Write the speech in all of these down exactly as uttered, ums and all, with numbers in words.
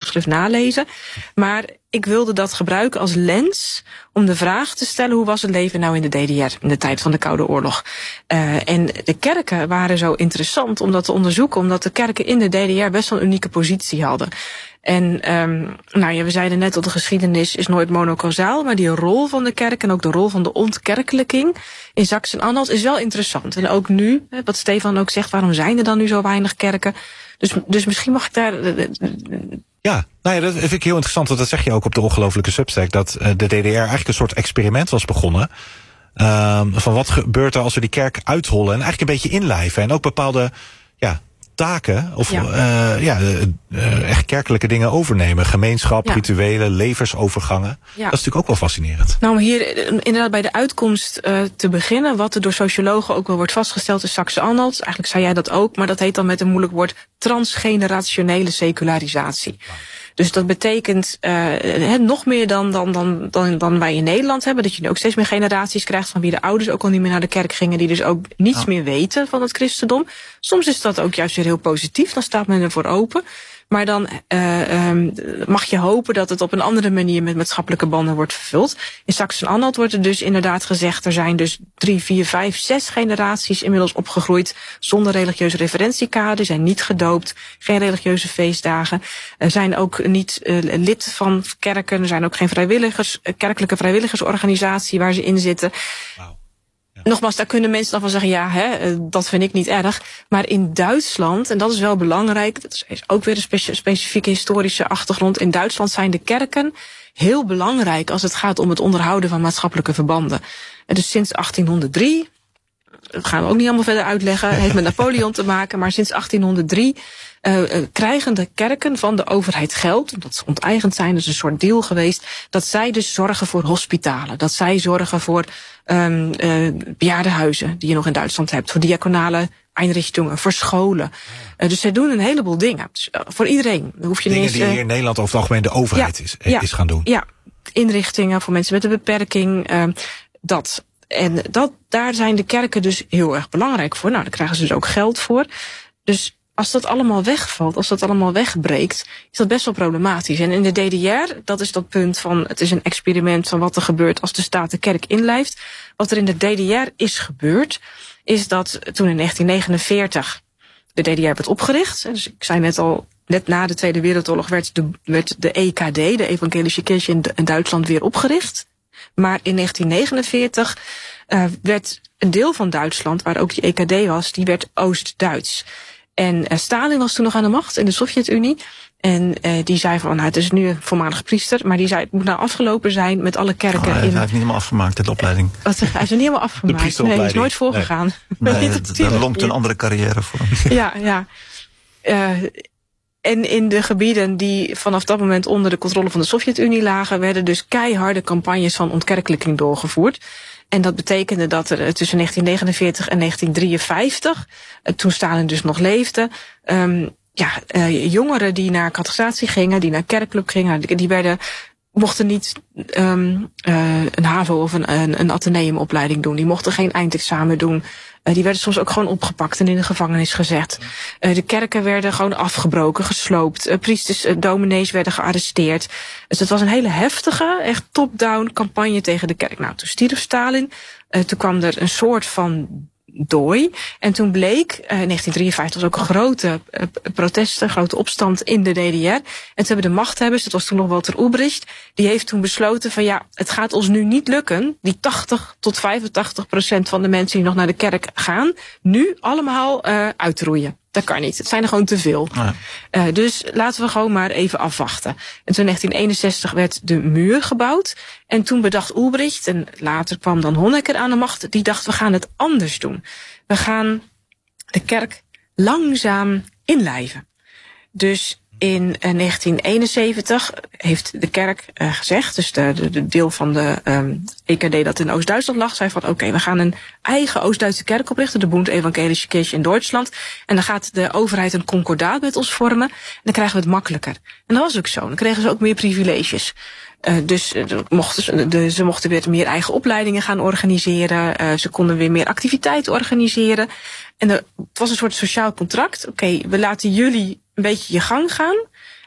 geschrift nalezen. Maar ik wilde dat gebruiken als lens om de vraag te stellen: hoe was het leven nou in de D D R in de tijd van de Koude Oorlog? Uh, en de kerken waren zo interessant om dat te onderzoeken, omdat de kerken in de D D R best wel een unieke positie hadden. En um, nou ja, we zeiden net dat de geschiedenis is nooit monocausaal, maar die rol van de kerk en ook de rol van de ontkerkelijking in Sachsen-Anhalt is wel interessant. En ook nu, wat Stefan ook zegt, waarom zijn er dan nu zo weinig kerken? Dus, dus misschien mag ik daar... Ja, nou ja, dat vind ik heel interessant, want dat zeg je ook op de ongelofelijke Substack, dat de D D R eigenlijk een soort experiment was begonnen. Um, van wat gebeurt er als we die kerk uithollen en eigenlijk een beetje inlijven en ook bepaalde ja, taken of ja. Uh, ja, uh, echt kerkelijke dingen overnemen. Gemeenschap, ja. rituelen, levensovergangen. Ja. Dat is natuurlijk ook wel fascinerend. Nou, om hier inderdaad bij de uitkomst uh, te beginnen, wat er door sociologen ook wel wordt vastgesteld in Sachsen-Anhalt. Eigenlijk zei jij dat ook, maar dat heet dan met een moeilijk woord transgenerationele secularisatie. Wow. Dus dat betekent uh, nog meer dan, dan, dan, dan, dan wij in Nederland hebben. Dat je nu ook steeds meer generaties krijgt van wie de ouders ook al niet meer naar de kerk gingen. Die dus ook niets oh. meer weten van het christendom. Soms is dat ook juist weer heel positief. Dan staat men ervoor open. Maar dan uh, um, mag je hopen dat het op een andere manier met maatschappelijke banden wordt vervuld. In Sachsen-Anhalt wordt er dus inderdaad gezegd, er zijn dus drie, vier, vijf, zes generaties inmiddels opgegroeid zonder religieuze referentiekader, zijn niet gedoopt, geen religieuze feestdagen, er zijn ook niet uh, lid van kerken, er zijn ook geen vrijwilligers, uh, kerkelijke vrijwilligersorganisatie waar ze in zitten. Wow. Ja. Nogmaals, daar kunnen mensen dan van zeggen, ja, hè, dat vind ik niet erg. Maar in Duitsland, en dat is wel belangrijk, dat is ook weer een speci- specifieke historische achtergrond. In Duitsland zijn de kerken heel belangrijk als het gaat om het onderhouden van maatschappelijke verbanden. En dus sinds achttienhonderddrie, dat gaan we ook niet allemaal verder uitleggen, heeft met Napoleon te maken, maar sinds achttienhonderddrie uh, uh, krijgen de kerken van de overheid geld, omdat ze onteigend zijn, dus een soort deal geweest, dat zij dus zorgen voor hospitalen, dat zij zorgen voor um, uh, bejaardenhuizen die je nog in Duitsland hebt, voor diaconale einrichtingen, voor scholen. Uh, dus zij doen een heleboel dingen. Dus, uh, voor iedereen. Dan hoef je dingen niet eens, die hier in Nederland over het algemeen de overheid ja, is, ja, is gaan doen. Ja, inrichtingen voor mensen met een beperking, uh, dat. En dat, daar zijn de kerken dus heel erg belangrijk voor. Nou, daar krijgen ze dus ook geld voor. Dus als dat allemaal wegvalt, als dat allemaal wegbreekt, is dat best wel problematisch. En in de D D R, dat is dat punt van, het is een experiment van wat er gebeurt als de staat de kerk inlijft. Wat er in de D D R is gebeurd, is dat toen in negentien negenenveertig de D D R werd opgericht. Dus ik zei net al, net na de Tweede Wereldoorlog werd de, werd de E K D, de Evangelische Kerk in, in Duitsland, weer opgericht. Maar in negentien negenenveertig uh, werd een deel van Duitsland, waar ook die E K D was, die werd Oost-Duits. En uh, Stalin was toen nog aan de macht in de Sovjet-Unie. En uh, die zei van, nou, het is nu een voormalig priester, maar die zei, het moet nou afgelopen zijn met alle kerken. Oh, hij, in... hij heeft niet helemaal afgemaakt, de opleiding. Wat zeg, hij is er niet helemaal afgemaakt. Nee, hij is nooit voorgegaan. Nee, nee daar lonkt een andere carrière voor hem. Ja, ja. Uh, En in de gebieden die vanaf dat moment onder de controle van de Sovjet-Unie lagen, werden dus keiharde campagnes van ontkerkelijking doorgevoerd. En dat betekende dat er tussen negentien negenenveertig en negentien drieënvijftig, toen Stalin dus nog leefde, um, ja, uh, jongeren die naar catechisatie gingen, die naar kerkclub gingen, die werden, mochten niet um, uh, een HAVO of een, een, een ateneumopleiding doen. Die mochten geen eindexamen doen. Uh, die werden soms ook gewoon opgepakt en in de gevangenis gezet. Uh, de kerken werden gewoon afgebroken, gesloopt. Uh, priesters, uh, dominees werden gearresteerd. Dus het was een hele heftige, echt top-down campagne tegen de kerk. Nou, toen stierf Stalin. Uh, toen kwam er een soort van dooi. En toen bleek, uh, in negentien drieënvijftig was ook een grote uh, protesten, grote opstand in de D D R. En toen hebben de machthebbers, dat was toen nog Walter Ulbricht, die heeft toen besloten van ja, het gaat ons nu niet lukken, die tachtig tot vijfentachtig procent van de mensen die nog naar de kerk gaan, nu allemaal uh, uitroeien. Dat kan niet. Het zijn er gewoon te veel. Ja. Uh, dus laten we gewoon maar even afwachten. En toen in negentien eenenzestig werd de muur gebouwd. En toen bedacht Ulbricht, en later kwam dan Honecker aan de macht, die dacht, we gaan het anders doen. We gaan de kerk langzaam inlijven. Dus in uh, negentien eenenzeventig heeft de kerk uh, gezegd, dus de, de, de deel van de um, E K D dat in Oost-Duitsland lag, zei van oké, okay, we gaan een eigen Oost-Duitse kerk oprichten, de Bund Evangelische Kirche in Duitsland. En dan gaat de overheid een concordaat met ons vormen en dan krijgen we het makkelijker. En dat was ook zo. Dan kregen ze ook meer privileges. Uh, dus uh, mochten ze, de, ze mochten weer meer eigen opleidingen gaan organiseren. Uh, ze konden weer meer activiteiten organiseren. En er, het was een soort sociaal contract. Oké, okay, we laten jullie een beetje je gang gaan.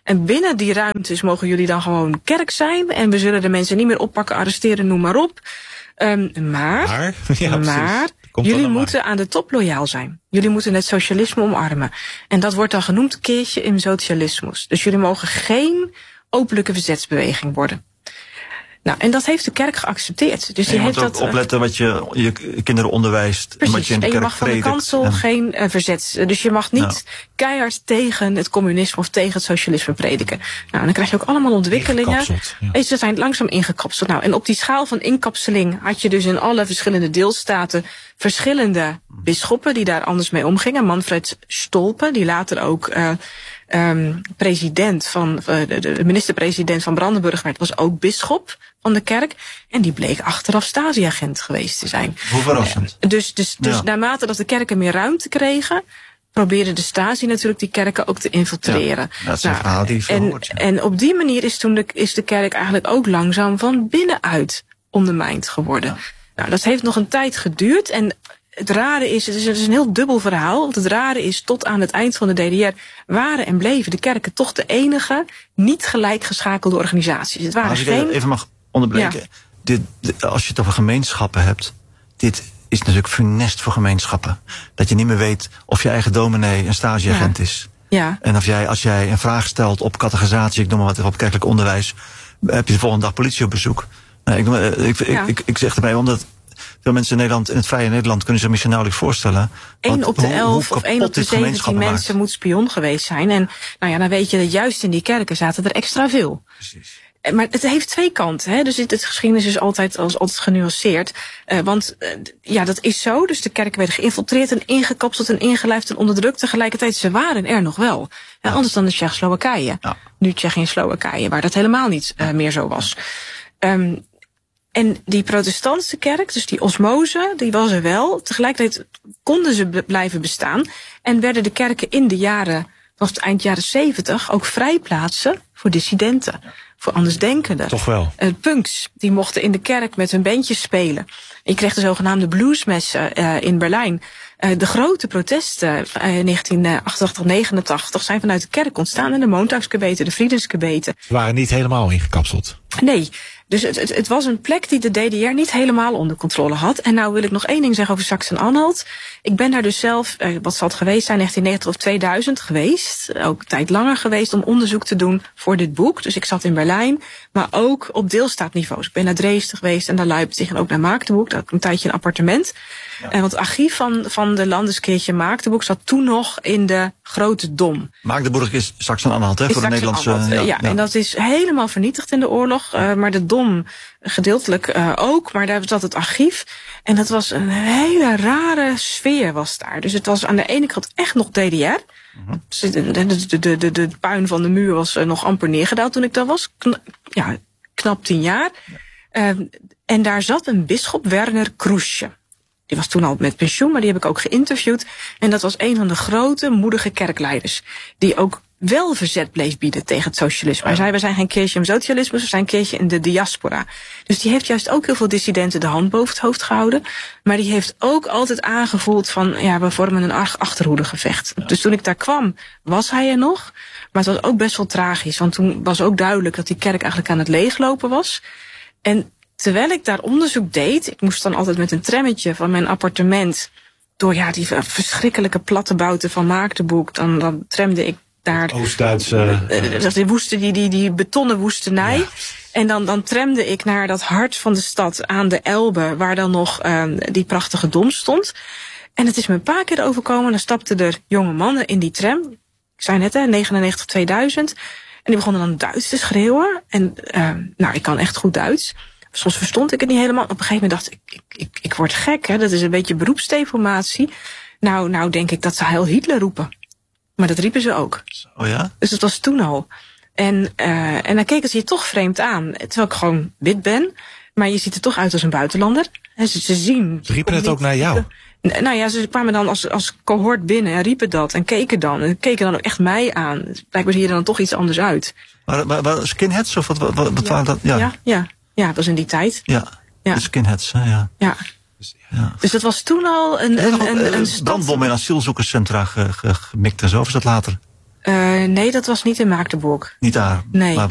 En binnen die ruimtes mogen jullie dan gewoon kerk zijn. En we zullen de mensen niet meer oppakken, arresteren, noem maar op. Um, maar, maar, ja, maar jullie moeten maar. aan de top loyaal zijn. Jullie moeten het socialisme omarmen. En dat wordt dan genoemd keertje im socialismus. Dus jullie mogen geen openlijke verzetsbeweging worden. Nou, en dat heeft de kerk geaccepteerd. Dus en je die moet heeft ook dat, opletten wat je je kinderen onderwijst. Precies, en wat je in de en je kerk mag van de predikt. kansel en... geen uh, verzet. Dus je mag niet nou. keihard tegen het communisme of tegen het socialisme prediken. Nou, en dan krijg je ook allemaal ontwikkelingen. Ja. Ze zijn langzaam ingekapseld. Nou, en op die schaal van inkapseling had je dus in alle verschillende deelstaten verschillende bisschoppen die daar anders mee omgingen. Manfred Stolpe, die later ook uh, um, president van, uh, de, de minister-president van Brandenburg werd, was ook bisschop van de kerk. En die bleek achteraf Stasi-agent geweest te zijn. Hoe verrassend. Uh, dus dus, dus ja. naarmate dat de kerken meer ruimte kregen, probeerde de Stasi natuurlijk die kerken ook te infiltreren. Ja, dat is een verhaal die verhoord, en, ja. en op die manier is toen de, is de kerk eigenlijk ook langzaam van binnenuit ondermijnd geworden. Ja. Nou, dat heeft nog een tijd geduurd. En het rare is, het is, het is een heel dubbel verhaal. Want het rare is, tot aan het eind van de D D R waren en bleven de kerken toch de enige niet gelijkgeschakelde organisaties. Het waren als ik geen... even mag onderbreken. Ja. Dit, als je het over gemeenschappen hebt, dit is natuurlijk funest voor gemeenschappen. Dat je niet meer weet of je eigen dominee een stageagent ja. is. Ja. En of jij, als jij een vraag stelt op catechisatie, ik noem maar wat, op kerkelijk onderwijs, heb je de volgende dag politie op bezoek. Nee, ik, ik, ik, ja. ik, ik zeg erbij, omdat veel mensen in Nederland, in het vrije Nederland, kunnen zich misschien nauwelijks voorstellen. Eén op de elf of één op de zeventien mensen moet spion geweest zijn. En nou ja, dan weet je dat juist in die kerken zaten er extra veel. Precies. Maar het heeft twee kanten. Hè? Dus het, het geschiedenis is altijd, als, altijd genuanceerd. Uh, want uh, ja, dat is zo. Dus de kerken werden geïnfiltreerd en ingekapseld en ingelijfd en onderdrukt. Tegelijkertijd, ze waren er nog wel. Ja, ja. Anders dan de Tsjechoslowakije. Ja. Nu Tsjechië en Slowakije, waar dat helemaal niet uh, meer zo was. Um, en die protestantse kerk, dus die osmose, die was er wel. Tegelijkertijd konden ze b- blijven bestaan. En werden de kerken in de jaren, vanaf het eind jaren zeventig, ook vrijplaatsen voor dissidenten. Voor andersdenkenden. Toch wel. Uh, punks, die mochten in de kerk met hun bandjes spelen. Je kreeg de zogenaamde bluesmessen uh, in Berlijn. Uh, de grote protesten in uh, negentien achtentachtig, negenentachtig zijn vanuit de kerk ontstaan. En de Montagskebeten, de Friedenskebeten. Ze waren niet helemaal ingekapseld. Nee. Dus het, het, het was een plek die de D D R niet helemaal onder controle had. En nou wil ik nog één ding zeggen over Sachsen-Anhalt. Ik ben daar dus zelf, eh, wat zal het geweest zijn, negentien negentig of tweeduizend geweest. Ook een tijd langer geweest om onderzoek te doen voor dit boek. Dus ik zat in Berlijn, maar ook op deelstaatniveaus. Ik ben naar Dresden geweest en naar Leipzig en ook naar Magdeburg. Daar had ik een tijdje een appartement. Ja. En want het archief van, van de Landeskirche Magdeburg zat toen nog in de Grote Dom. Magdeburg is Sachsen-Anhalt, hè, voor de Nederlandse... Ja, ja, ja, en dat is helemaal vernietigd in de oorlog. Uh, maar de Dom gedeeltelijk uh, ook, maar daar zat het archief. En dat was een hele rare sfeer was daar. Dus het was aan de ene kant echt nog D D R. Mm-hmm. De, de, de, de, de, de puin van de muur was uh, nog amper neergedaald toen ik daar was. Kna, ja, knap tien jaar. Ja. Uh, en daar zat een bisschop, Werner Krusche. Die was toen al met pensioen, maar die heb ik ook geïnterviewd. En dat was een van de grote, moedige kerkleiders. Die ook wel verzet bleef bieden tegen het socialisme. Hij zei, we zijn geen keertje in socialisme, we zijn een keertje in de diaspora. Dus die heeft juist ook heel veel dissidenten de hand boven het hoofd gehouden. Maar die heeft ook altijd aangevoeld van, ja, we vormen een achterhoedegevecht. Ja. Dus toen ik daar kwam, was hij er nog. Maar het was ook best wel tragisch. Want toen was ook duidelijk dat die kerk eigenlijk aan het leeglopen was. En terwijl ik daar onderzoek deed, ik moest dan altijd met een trammetje van mijn appartement door ja, die verschrikkelijke plattenbouten van Magdeburg, dan, dan tramde ik daar Oost-Duitse uh, die, woeste, die, die, die betonnen woestenij. Ja. En dan, dan tramde ik naar dat hart van de stad aan de Elbe, waar dan nog uh, die prachtige dom stond. En het is me een paar keer overkomen. Dan stapten er jonge mannen in die tram. Ik zei net, hè, negenennegentig, tweeduizend. En die begonnen dan Duits te schreeuwen. En uh, nou, ik kan echt goed Duits. Soms verstond ik het niet helemaal. Op een gegeven moment dacht ik, ik, ik, ik word gek. Hè? Dat is een beetje beroepsdeformatie. Nou, nou denk ik dat ze Heil Hitler roepen. Maar dat riepen ze ook. Oh ja? Dus dat was toen al. En, uh, en dan keken ze je toch vreemd aan. Terwijl ik gewoon wit ben. Maar je ziet er toch uit als een buitenlander. En ze, ze zien... Ze riepen het ook naar jou? De, nou ja, ze kwamen dan als, als cohort binnen en riepen dat. En keken dan. En keken dan ook echt mij aan. Blijkbaar zie je er dan toch iets anders uit. Maar, maar, maar skinheads of wat, wat, wat ja. waren dat? Ja, ja, ja. Ja, dat was in die tijd. Ja, ja. De skinheads, hè, ja. Ja. Ja. Dus dat was toen al een... een, een, een, een brandbom in asielzoekerscentra ge, ge, gemikt en zo, of is dat later? Uh, nee, dat was niet in Magdeburg. Niet daar? Nee. Maar